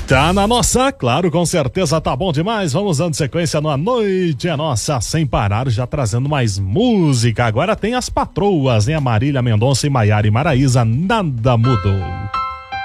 Tá na nossa, claro, com certeza tá bom demais. Vamos dando sequência no A Noite é Nossa, sem parar, já trazendo mais música. Agora tem as patroas, né? A Marília Mendonça e Maiara e Maraísa, Nada Mudou.